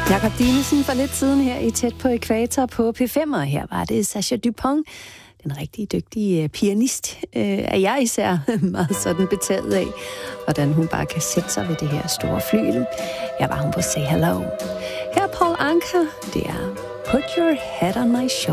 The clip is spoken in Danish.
Jakob Dinesen for lidt siden her i Tæt på Ækvator på P5, og her var det Sascha Dupont, den rigtig dygtige pianist, er jeg især meget sådan betaget af, hvordan hun bare kan sætte sig ved det her store flygel. Her var hun på Say Hello. Her Paul Anka, det er Put Your Head on My Shoulder.